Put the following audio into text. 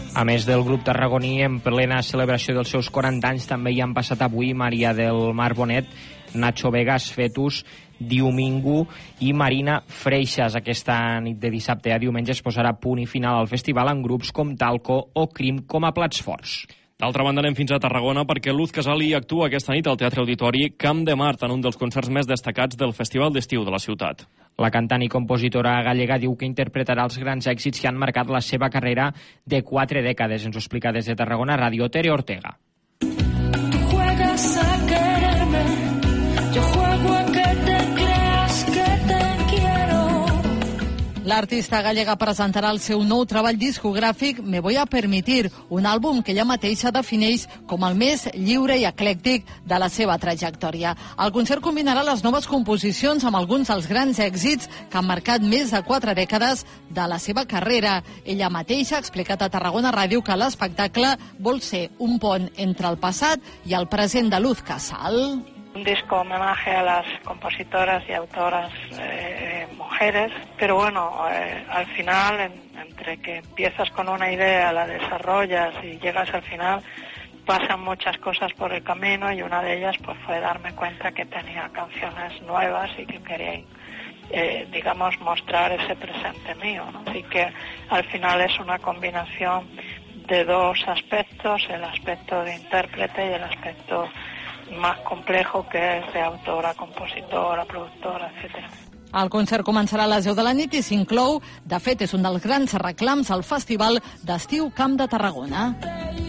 A més del grup tarragoní, en plena celebració dels seus 40 anys, també hi han passat avui Maria del Mar Bonet, Nacho Vegas Fetus, Diumingo i Marina Freixas. Aquesta nit de dissabte a diumenge es posarà punt i final al festival amb grups com Talco o Crim com a plats forts. D'altra banda, anem fins a Tarragona perquè Luz Casali actua aquesta nit al Teatre Auditori Camp de Mart en un dels concerts més destacats del Festival d'Estiu de la ciutat. La cantant i compositora gallega diu que interpretarà els grans èxits que han marcat la seva carrera de 4 dècades. Ens ho explica des de Tarragona Ràdio Tere Ortega. Tu juegas a quererme, yo juego a que te creas que te quiero. L'artista gallega presentarà el seu nou treball discogràfic Me voy a permitir, un àlbum que ella mateixa defineix com el més lliure i eclèctic de la seva trajectòria. El concert combinarà les noves composicions amb alguns dels grans èxits que han marcat més de 4 dècades de la seva carrera. Ella mateixa ha explicat a Tarragona Ràdio que l'espectacle vol ser un pont entre el passat i el present de Luz Casal. Un disco homenaje a las compositoras y autoras mujeres, pero bueno, al final, entre que empiezas con una idea, la desarrollas y llegas al final, pasan muchas cosas por el camino y una de ellas pues fue darme cuenta que tenía canciones nuevas y que quería digamos, mostrar ese presente mío, ¿no? Así que al final es una combinación de dos aspectos, el aspecto de intérprete y el aspecto más complejo que es de autora, compositora, productora, etcétera. El concert començarà a les 10 de la nit i s'inclou, de fet és un dels grans reclams al Festival d'Estiu Camp de Tarragona.